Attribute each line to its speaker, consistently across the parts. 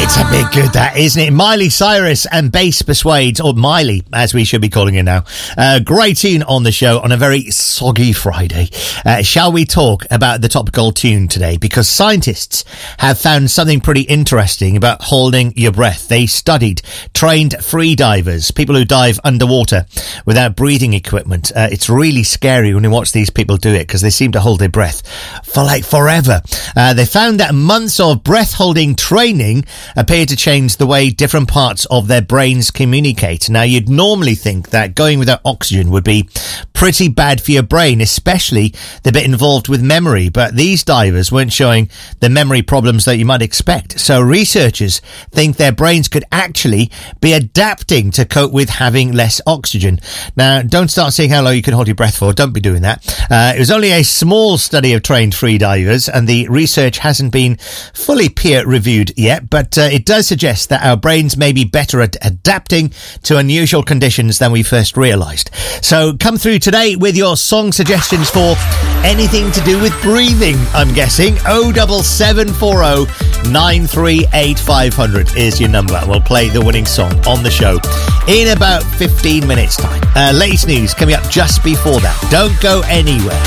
Speaker 1: It's a bit good, that, isn't it? Miley Cyrus and Bass Persuades, or Miley, as we should be calling her now. Great tune on the show on a very soggy Friday. Shall we talk about the topical tune today? Because scientists have found something pretty interesting about holding your breath. They studied trained free divers, people who dive underwater without breathing equipment. It's really scary when you watch these people do it because they seem to hold their breath for like forever. They found that months of breath-holding training appear to change the way different parts of their brains communicate. Now, you'd normally think that going without oxygen would be pretty bad for your brain, especially the bit involved with memory, but these divers weren't showing the memory problems that you might expect. So researchers think their brains could actually be adapting to cope with having less oxygen. Now, don't start seeing how long you can hold your breath for. Don't be doing that. It was only a small study of trained free divers, and the research hasn't been fully peer-reviewed yet, but it does suggest that our brains may be better at adapting to unusual conditions than we first realised. So come through today with your song suggestions for anything to do with breathing, I'm guessing. 07740 938 500 is your number. We'll play the winning song on the show in about 15 minutes time. Latest news coming up just before that. Don't go anywhere.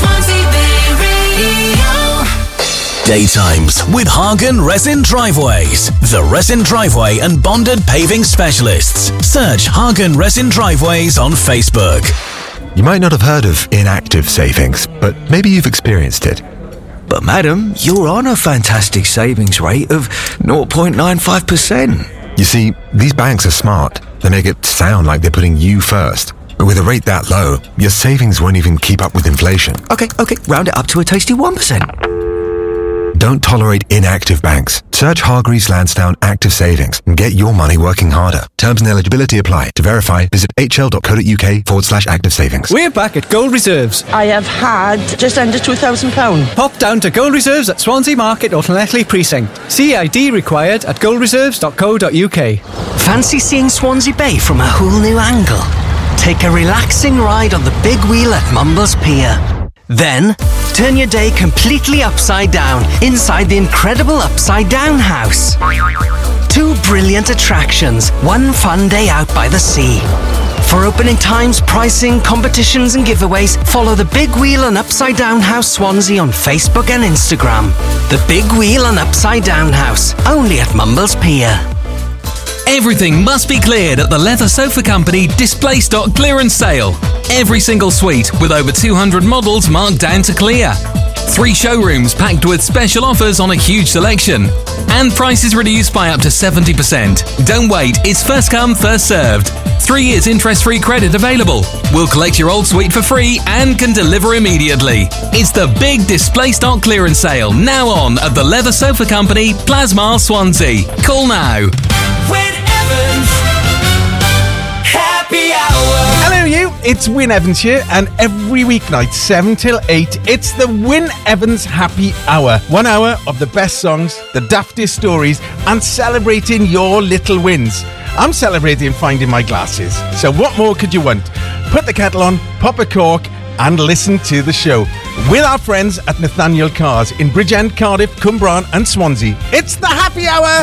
Speaker 2: Daytimes with Hagen Resin Driveways. The Resin Driveway and Bonded Paving Specialists. Search Hagen Resin Driveways on Facebook.
Speaker 3: You might not have heard of inactive savings, but maybe you've experienced it.
Speaker 4: But madam, you're on a fantastic savings rate of 0.95%.
Speaker 3: You see, these banks are smart. They make it sound like they're putting you first. But with a rate that low, your savings won't even keep up with inflation.
Speaker 4: Okay, round it up to a tasty 1%.
Speaker 3: Don't tolerate inactive banks. Search Hargreaves Lansdowne Active Savings and get your money working harder. Terms and eligibility apply. To verify, visit hl.co.uk/active savings.
Speaker 5: We're back at Gold Reserves.
Speaker 6: I have had just under £2,000.
Speaker 5: Pop down to Gold Reserves at Swansea Market or Llanelli Precinct. CID required at goldreserves.co.uk.
Speaker 7: Fancy seeing Swansea Bay from a whole new angle? Take a relaxing ride on the big wheel at Mumbles Pier. Then, turn your day completely upside down inside the incredible Upside Down House. 2 brilliant attractions, 1 fun day out by the sea. For opening times, pricing, competitions and giveaways, follow the Big Wheel and Upside Down House Swansea on Facebook and Instagram. The Big Wheel and Upside Down House, only at Mumbles Pier.
Speaker 8: Everything must be cleared at the Leather Sofa Company display stock clearance sale. Every single suite with over 200 models marked down to clear. 3 showrooms packed with special offers on a huge selection. And prices reduced by up to 70%. Don't wait, it's first come, first served. 3 years interest-free credit available. We'll collect your old suite for free and can deliver immediately. It's the big display stock clearance sale now on at the Leather Sofa Company, Plasmar, Swansea. Call now.
Speaker 9: Happy Hour.
Speaker 10: Hello you, it's Wyn Evans here, and every weeknight 7 till 8 it's the Wyn Evans Happy Hour. 1 hour of the best songs, the daftest stories, and celebrating your little wins. I'm celebrating finding my glasses, so what more could you want? Put the kettle on, pop a cork and listen to the show with our friends at Nathaniel Cars in Bridgend, Cardiff, Cwmbran and Swansea. It's the Happy Hour.